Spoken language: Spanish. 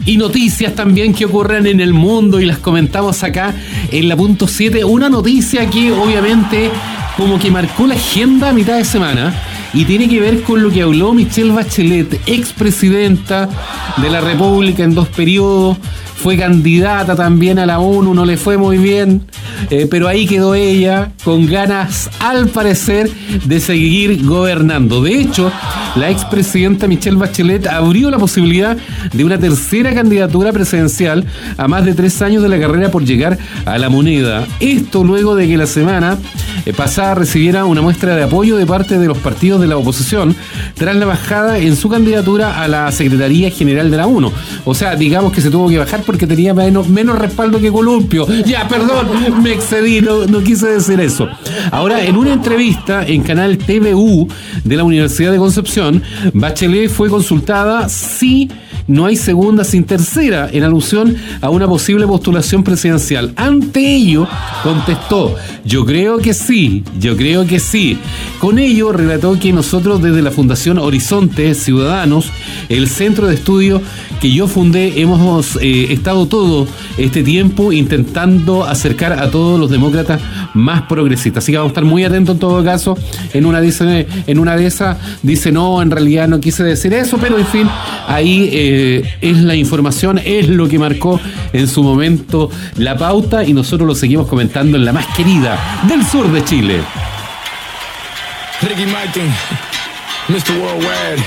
Y noticias también que ocurren en el mundo y las comentamos acá en la punto 7. Una noticia que obviamente como que marcó la agenda a mitad de semana y tiene que ver con lo que habló Michelle Bachelet, expresidenta de la República en 2 periodos. Fue candidata también a la ONU, no le fue muy bien, pero ahí quedó ella, con ganas, al parecer, de seguir gobernando. De hecho, la expresidenta Michelle Bachelet abrió la posibilidad de una tercera candidatura presidencial a más de 3 años de la carrera por llegar a la moneda. Esto luego de que la semana pasada recibiera una muestra de apoyo de parte de los partidos de la oposición tras la bajada en su candidatura a la Secretaría General de la ONU. O sea, digamos que se tuvo que bajar porque tenía menos respaldo que Columpio. Ya, perdón, me excedí, no quise decir eso. Ahora, en una entrevista en canal TVU de la Universidad de Concepción, Bachelet fue consultada si no hay segunda sin tercera, en alusión a una posible postulación presidencial. Ante ello, contestó: yo creo que sí. Con ello, relató que nosotros desde la Fundación Horizonte Ciudadanos, el centro de estudio que yo fundé, hemos estado todo este tiempo intentando acercar a todos los demócratas más progresistas. Así que vamos a estar muy atentos en todo caso. En una de esas dice: no, en realidad no quise decir eso, pero en fin, ahí es la información, es lo que marcó en su momento la pauta y nosotros lo seguimos comentando en la más querida del sur de Chile. Ricky Martin, Mr. Worldwide.